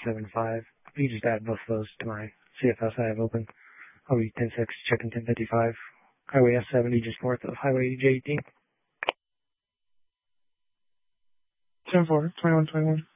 75. You just add both of those to my CFS I have open. I'll be 10-6, checking 1055. Highway S70 just north of Highway J18. 10-4, 2121.